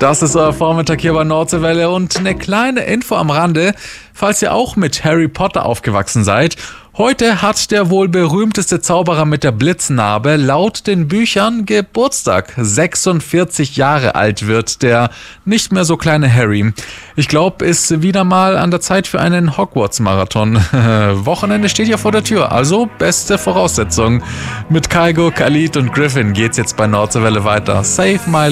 Das ist euer Vormittag hier bei Nordseewelle und eine kleine Info am Rande, falls ihr auch mit Harry Potter aufgewachsen seid. Heute hat der wohl berühmteste Zauberer mit der Blitznarbe laut den Büchern Geburtstag. 46 Jahre alt wird der nicht mehr so kleine Harry. Ich glaube, ist wieder mal an der Zeit für einen Hogwarts-Marathon. Wochenende steht ja vor der Tür, also beste Voraussetzung. Mit Kygo, Khalid und Griffin geht's jetzt bei Nordseewelle weiter. Save my